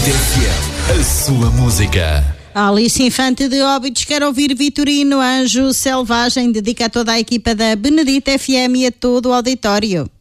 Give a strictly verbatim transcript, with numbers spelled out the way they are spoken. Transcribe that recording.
F M, a sua música. A Alice Infante de Óbidos quer ouvir Vitorino Anjo Selvagem, dedica a toda a equipa da Benedita F M e a todo o auditório.